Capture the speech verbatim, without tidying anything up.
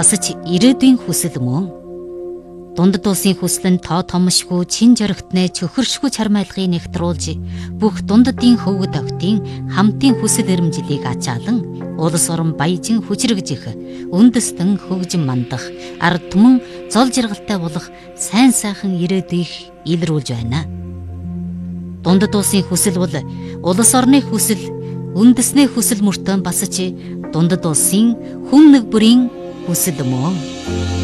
бас ч ирээдүйн хүсэл мөн. Дундад улсын хүсэл нь тоо томшгүй чин жоригтнээ чөхөршгүй чармайлгыг нэгтруулж бүх дундадын хөвгөд октын хамтын хүсэл эрмжлийг ачаалан улс орон баяжин хүчрэгж их үндэстэн хөгжин мандах ард түмэн зол жаргалтай болох сайн сайхан ирээдүйг илрүүлж байна. Дундад улсын хүсэл бол улс орны хүсэл, үндэсний хүсэл мөртөө бас ч дундад улсын хүн нэг бүрийн хүсэл мөн.